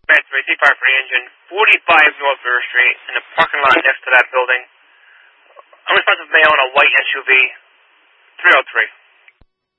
That's right, C5 for the engine. 45 North River Street, in the parking lot next to that building. Unresponsive male in a white SUV. 303.